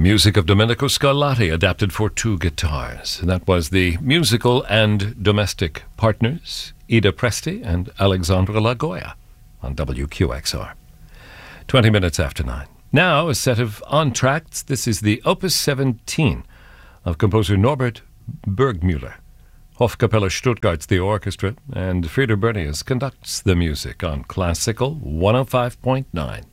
Music of Domenico Scarlatti, adapted for 2 guitars. That was the musical and domestic partners, Ida Presti and Alexandra Lagoya, on WQXR. 20 minutes after 9. Now, a set of entr'actes. This is the Opus 17 of composer Norbert Burgmüller. Hofkapelle Stuttgart's the orchestra, and Frieder Bernius conducts the music on Classical 105.9.